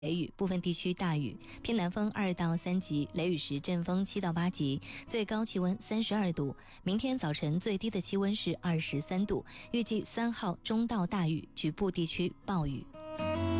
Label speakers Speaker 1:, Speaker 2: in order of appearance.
Speaker 1: 雷雨，部分地区大雨，偏南风2到3级，雷雨时阵风7到8级，最高气温32度。明天早晨最低的气温是23度，预计3号中到大雨，局部地区暴雨。